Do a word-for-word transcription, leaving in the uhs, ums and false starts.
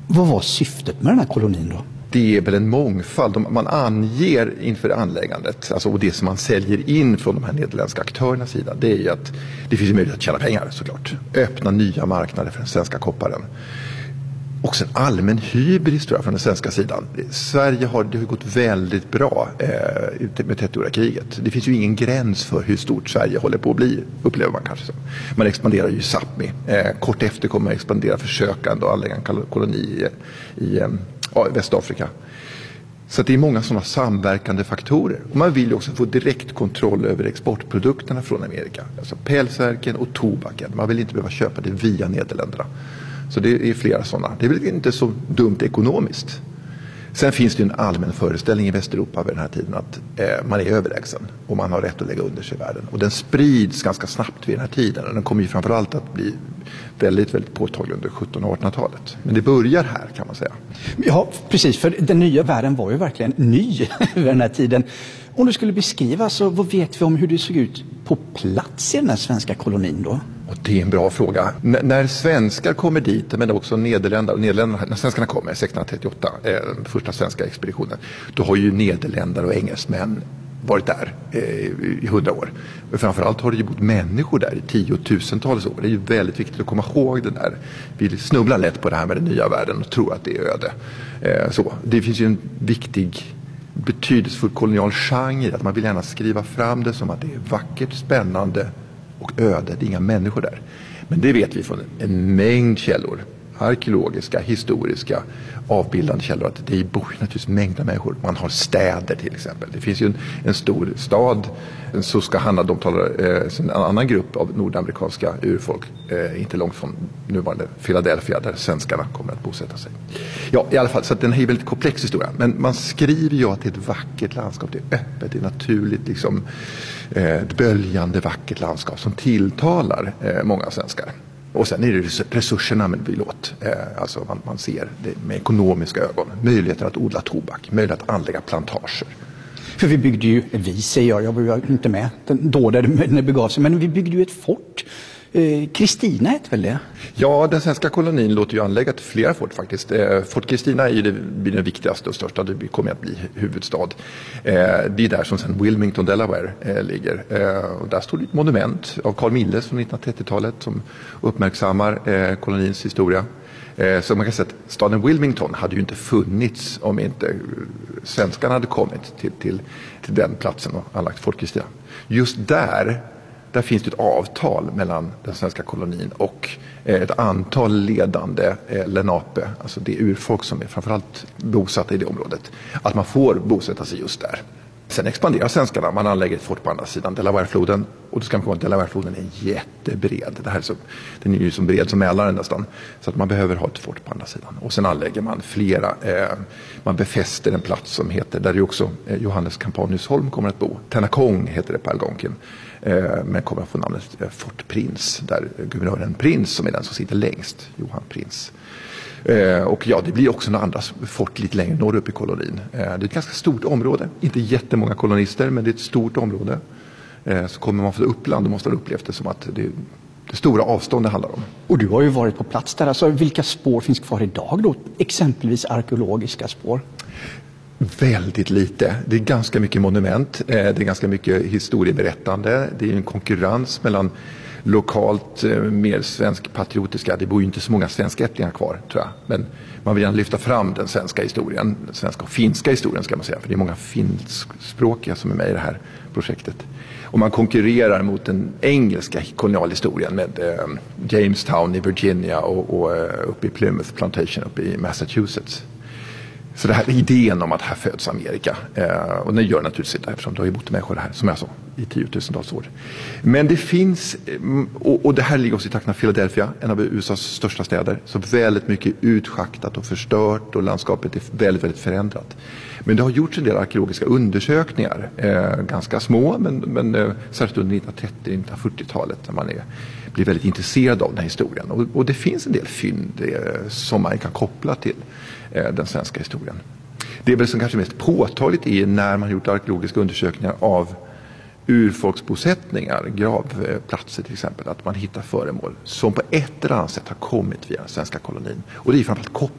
Vad var syftet med den här kolonin då? Det är väl en mångfald. Man anger inför anläggandet, alltså och det som man säljer in från de här nederländska aktörernas sida, det är ju att det finns möjlighet att tjäna pengar såklart. Öppna nya marknader för den svenska kopparen. Också en allmän hybris tror jag från den svenska sidan. Sverige har, det har gått väldigt bra eh, med trettioåriga kriget. Det finns ju ingen gräns för hur stort Sverige håller på att bli, upplever man kanske så. Man expanderar ju i Sápmi. Eh, kort efter kommer man expandera försökande och anlägga en koloni i, i eh, Västafrika. Så att det är många sådana samverkande faktorer. Och man vill ju också få direkt kontroll över exportprodukterna från Amerika. Alltså pälsverken och tobaken. Man vill inte behöva köpa det via Nederländerna. Så det är flera sådana. Det är väl inte så dumt ekonomiskt. Sen finns det en allmän föreställning i Västeuropa vid den här tiden att eh, man är överlägsen och man har rätt att lägga under sig i världen. Och den sprids ganska snabbt vid den här tiden. Och den kommer ju framförallt att bli väldigt, väldigt påtaglig under sjuttonhundra- och artonhundratalet. Men det börjar här kan man säga. Ja, precis. För den nya världen var ju verkligen ny vid den här tiden. Om du skulle beskriva, så vad vet vi om hur det såg ut på plats i den här svenska kolonin då? Och det är en bra fråga. N- när svenskar kommer dit, men också Nederländerna, och Nederländerna, när svenskarna kommer sextonhundratrettioåtta, eh, den första svenska expeditionen, då har ju nederländare och engelsmän varit där eh, i hundra år. Men framförallt har det ju bott människor där i tiotusentals år. Det är ju väldigt viktigt att komma ihåg den där. Vi snubblar lätt på det här med den nya världen och tror att det är öde. Eh, så. Det finns ju en viktig betydelsefull kolonial genre, att man vill gärna skriva fram det som att det är vackert, spännande och öde. Det är inga människor där. Men det vet vi från en mängd källor. Arkeologiska, historiska, avbildande källor, att det bor naturligtvis mängder människor. Man har städer till exempel. Det finns ju en, en stor stad, en Susquehanna, de talar eh, en annan grupp av nordamerikanska urfolk, eh, inte långt från nuvarande Philadelphia, där svenskarna kommer att bosätta sig. Ja, i alla fall, så att den här är väldigt komplex historia. Men man skriver ju att det är ett vackert landskap, det är öppet, det är naturligt, liksom, eh, ett böljande vackert landskap som tilltalar eh, många svenskar. Och sen är det resurserna man vill åt. Eh, alltså man, man ser det med ekonomiska ögon. Möjligheter att odla tobak, möjlighet att anlägga plantager. För vi byggde ju, vi säger jag, jag var inte med då där det begav sig, men vi byggde ju ett fort. Kristina heter väl det? Ja, den svenska kolonin låter ju anlägga till flera fort faktiskt. Eh, Fort Kristina är ju det, blir den viktigaste och största. Det kommer att bli huvudstad. Eh, det är där som sen Wilmington, Delaware eh, ligger. Eh, och där står det ett monument av Carl Milles från nittonhundratrettiotalet som uppmärksammar eh, kolonins historia. Eh, så man kan säga att staden Wilmington hade ju inte funnits om inte svenskarna hade kommit till, till, till den platsen och anlagt Fort Kristina. Just där Där finns det ett avtal mellan den svenska kolonin och ett antal ledande Lenape, alltså det urfolk som är framförallt bosatta i det området, att man får bosätta sig just där. Sen expanderar svenskarna, man anlägger ett fort på andra sidan Delawarefloden, och då ska man komma att Delawarefloden är jättebred. Det här är så, den är ju som bred som Mälaren nästan, så att man behöver ha ett fort på andra sidan. Och sen anlägger man flera, eh, man befäster en plats som heter, där ju också eh, Johannes Campanius-Holm kommer att bo. Tennakong heter det på Algonquin. Eh, men kommer att få namnet eh, Fort Prins, där guvernören Prins, som är den som sitter längst, Johan Prins. Eh, och ja, det blir också några andra fort lite längre norr upp i kolonin. Eh, det är ett ganska stort område, inte jättemånga kolonister, men det är ett stort område. Eh, så kommer man från Uppland, då måste man uppleva det som att det är det stora avstånd det handlar om. Och du har ju varit på plats där, alltså vilka spår finns kvar idag då? Exempelvis arkeologiska spår? Väldigt lite. Det är ganska mycket monument, det är ganska mycket historieberättande. Det är en konkurrens mellan lokalt mer svensk patriotiska. Det bor ju inte så många svenska ättlingar kvar, tror jag. Men man vill gärna lyfta fram den svenska historien, den svenska och finska historien ska man säga. För det är många finskspråkiga som är med i det här projektet. Och man konkurrerar mot den engelska kolonialhistorien med eh, Jamestown i Virginia och, och uh, uppe i Plymouth Plantation uppe i Massachusetts. Så det här idén om att här föds Amerika, eh, och den gör naturligtvis inte, eftersom det har ju bott människor här, som jag sa, i tiotusentals år. Men det finns, och, och det här ligger också i trakten av Philadelphia, en av U S A:s största städer, så väldigt mycket utschaktat och förstört och landskapet är väldigt, väldigt förändrat. Men det har gjorts en del arkeologiska undersökningar, eh, ganska små, men, men eh, särskilt under nittonhundratrettio nittonhundrafyrtiotalet, när man är, blir väldigt intresserad av den här historien. Och, och det finns en del fynd eh, som man kan koppla till eh, den svenska historien. Det är väl som kanske mest påtagligt är när man gjort arkeologiska undersökningar av urfolksbosättningar, gravplatser till exempel, att man hittar föremål som på ett eller annat sätt har kommit via den svenska kolonin. Och det är framförallt koppar.